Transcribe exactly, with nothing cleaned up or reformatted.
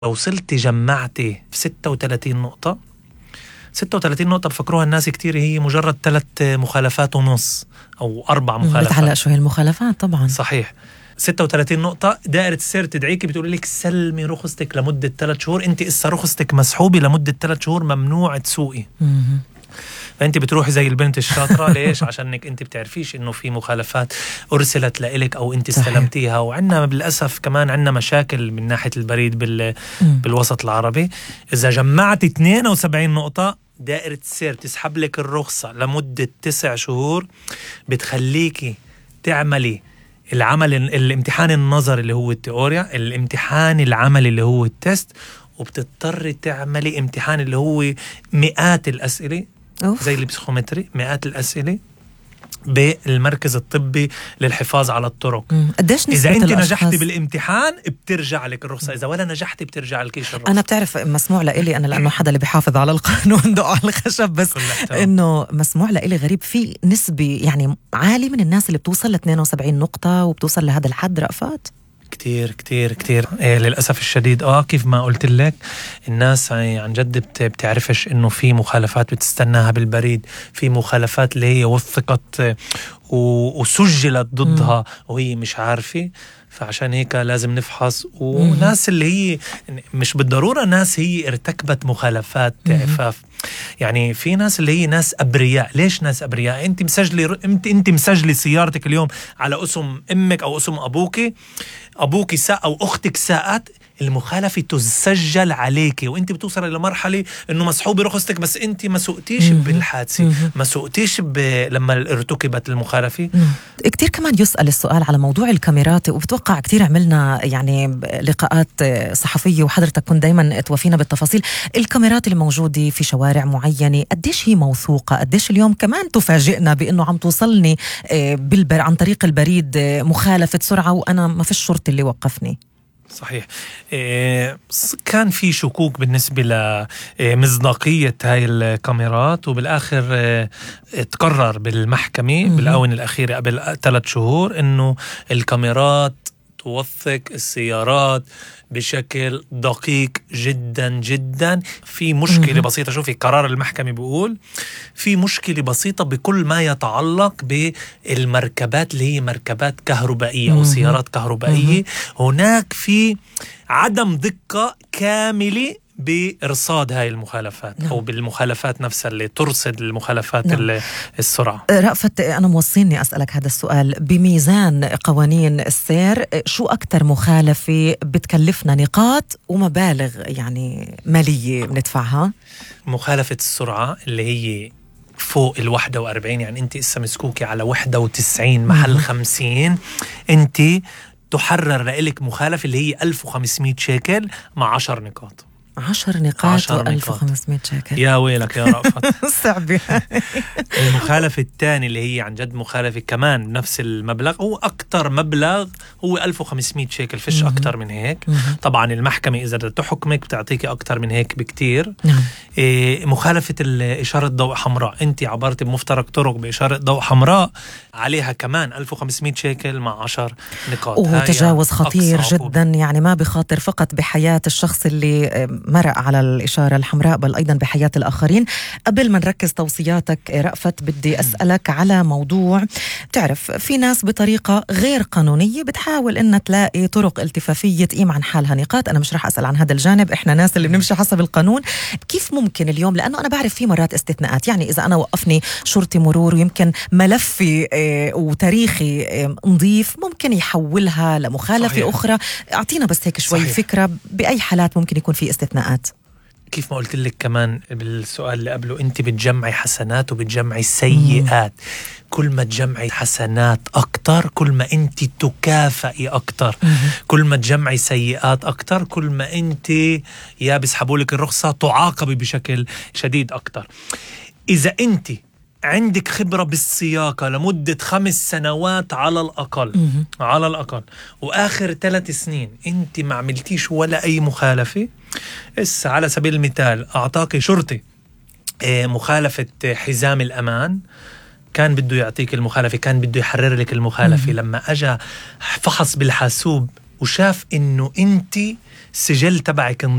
وصلت جمعتي في ستة وثلاثين نقطة. ستة وثلاثين نقطة بفكروها الناس كتير هي مجرد ثلاث مخالفات ونص أو أربع مخالفات. بتعلق شو هي المخالفات طبعا. صحيح. ستة وثلاثين نقطة دائرة السير تدعيكي بتقول لك سلمي رخصتك لمدة ثلاث شهور. أنت إسا رخصتك مسحوبة لمدة ثلاث شهور، ممنوع تسوقي. فأنت بتروحي زي البنت الشاطرة. ليش؟ عشانك أنت بتعرفيش إنه في مخالفات أرسلت لإلك أو أنت استلمتيها. وعنا بالأسف كمان عنا مشاكل من ناحية البريد بال... بالوسط العربي. إذا جمعت اثنين وسبعين نقطة دائرة السير تسحب لك الرخصة لمدة تسع شهور، بتخليكي تعملي العمل الامتحان النظري اللي هو التيوريا، الامتحان العملي اللي هو التست، وبتضطري تعملي امتحان اللي هو مئات الأسئلة أوف. زي البسيكومتري، مئات الأسئلة بالمركز الطبي للحفاظ على الطرق. قديش نسبة إذا أنت الأشخاص... نجحتي بالامتحان بترجع لك الرخصة، إذا ولا نجحتي بترجع لكيش الرخصة. أنا بتعرف مسموع لإلي أنا لأنه حدا اللي بيحافظ على القانون دق على الخشب، بس إنه مسموع لإلي غريب في نسبة يعني عالي من الناس اللي بتوصل ل اثنين وسبعين نقطة وبتوصل لهذا الحد. رأفات كتير كتير كتير إيه للأسف الشديد. آه كيف ما قلت لك الناس عن جد بتعرفش إنه في مخالفات بتستناها بالبريد، في مخالفات اللي هي وثقت وسجلت ضدها وهي مش عارفة. فعشان هيك لازم نفحص. وناس اللي هي مش بالضرورة ناس هي ارتكبت مخالفات عفاف، يعني في ناس اللي هي ناس أبرياء. ليش ناس أبرياء؟ أنت مسجلي أنت أنت مسجلي سيارتك اليوم على اسم أمك أو اسم أبوك، أبوك ساق أو أختك ساقت، المخالفة تسجل عليك وأنت بتوصل إلى مرحلة إنه مسحوبة رخصتك، بس أنت ما سوقتيش بالحادثة، ما سوقتيش ب... لما ارتكبت المخالفة. كتير كمان يسأل السؤال على موضوع الكاميرات، وبتوقع كتير عملنا يعني لقاءات صحفية وحضرتك كنت دايما توافينا بالتفاصيل. الكاميرات اللي موجودة في شوارع معينة قديش هي موثوقة؟ قديش اليوم كمان تفاجئنا بأنه عم توصلني بالبر... عن طريق البريد مخالفة سرعة وأنا ما في الشرطة اللي وقفني؟ صحيح. إيه كان في شكوك بالنسبة لمصداقية هاي الكاميرات، وبالآخر إيه تقرر بالمحكمة بالآونة الأخيرة قبل ثلاث شهور إنه الكاميرات توثق السيارات بشكل دقيق جدا جدا. في مشكلة بسيطة، شوفي قرار المحكمة بيقول في مشكلة بسيطة بكل ما يتعلق بالمركبات اللي هي مركبات كهربائية أو سيارات كهربائية. هناك في عدم دقة كاملة برصاد هاي المخالفات. نعم. أو بالمخالفات نفسها اللي ترصد المخالفات. نعم. السرعة. رأفت أنا موصيني أسألك هذا السؤال، بميزان قوانين السير شو أكتر مخالفة بتكلفنا نقاط ومبالغ يعني مالية بندفعها؟ مخالفة السرعة اللي هي فوق الواحدة وأربعين، يعني أنت إسا مسكوكي على واحدة وتسعين محل خمسين، أنت تحرر لإلك مخالفة اللي هي ألف وخمسمائة شيكل مع عشر نقاط. عشر نقاط وألف وخمسمائة شيكل. يا ويلك يا رأفت. صعبة. المخالفة الثانية اللي هي عن جد مخالفة كمان نفس المبلغ، هو أكتر مبلغ هو ألف وخمسمائة شيكل، فيش أكتر من هيك. طبعا المحكمة إذا تحكمك بتعطيك أكتر من هيك بكتير. إيه مخالفة إشارة ضوء حمراء، أنت عبرت بمفترق طرق بإشارة ضوء حمراء عليها كمان ألف وخمسمائة شيكل مع عشر نقاط. وتجاوز خطير جدا، يعني ما بخاطر فقط بحياة الشخص اللي مرق على الإشارة الحمراء بل أيضا بحياة الآخرين. قبل ما نركز توصياتك رأفت بدي أسألك على موضوع، تعرف في ناس بطريقة غير قانونية بتحاول إن تلاقي طرق التفافية تقيم عن حالها نقاط. أنا مش رح أسأل عن هذا الجانب، إحنا ناس اللي بنمشي حسب القانون. كيف ممكن اليوم، لأنه أنا بعرف في مرات استثناءات، يعني إذا أنا وقفني شرطي مرور ويمكن ملفي اه وتاريخي اه نظيف ممكن يحولها لمخالفة. صحيح. أخرى أعطينا بس هيك شوي. صحيح. فكرة بأي حالات ممكن يكون في استثناءات؟ كيف ما قلت لك كمان بالسؤال اللي قبله، أنت بتجمعي حسنات وبتجمعي سيئات. مم. كل ما تجمعي حسنات أكتر كل ما أنت تكافئي أكتر. مم. كل ما تجمعي سيئات أكتر كل ما أنت يا بيسحبوا لك الرخصة تعاقبي بشكل شديد أكتر. إذا أنت عندك خبرة بالسياقة لمدة خمس سنوات على الأقل مم. على الأقل وآخر ثلاث سنين أنت ما عملتيش ولا أي مخالفة، إس على سبيل المثال أعطاكي شرطي مخالفة حزام الأمان، كان بده يعطيك المخالفة، كان بده يحرر لك المخالفة. مم. لما أجا فحص بالحاسوب وشاف إنه أنت السجل تبعك